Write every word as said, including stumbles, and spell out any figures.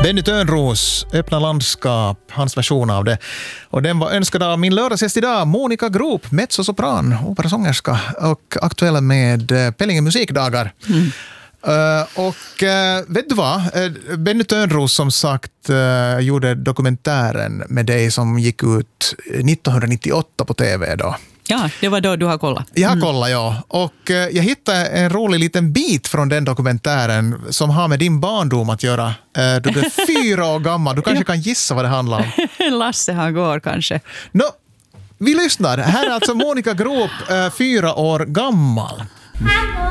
Benny Törnros, Öppna landskap, hans version av det. Och den var önskad av min lördagsgäst idag, Monica Groop, mezzosopran, operasångerska och aktuell med Pellinge musikdagar. Mm. Uh, och uh, vet du vad? Uh, Benny Törnros som sagt uh, gjorde dokumentären med dig som gick ut nittonhundranittioåtta på tv då. Ja, det var då du har kollat. Jag har kollat, ja. Och uh, jag hittade en rolig liten bit från den dokumentären som har med din barndom att göra. Uh, du är fyra år gammal. Du kanske ja. kan gissa vad det handlar om. Lasse han går kanske. No, vi lyssnar. Här är alltså Monica Groop, uh, fyra år gammal.